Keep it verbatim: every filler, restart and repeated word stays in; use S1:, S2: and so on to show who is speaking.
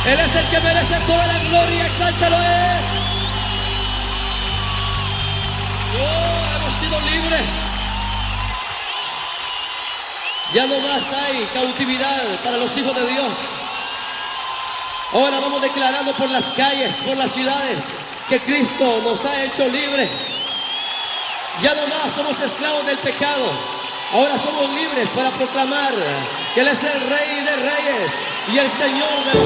S1: Él es el que merece toda la gloria, exáltalo a Él. Oh, hemos sido libres. Ya no más hay cautividad para los hijos de Dios. Ahora vamos declarando por las calles, por las ciudades, que Cristo nos ha hecho libres. Ya no más somos esclavos del pecado. Ahora somos libres para proclamar que Él es el Rey de Reyes y el Señor de los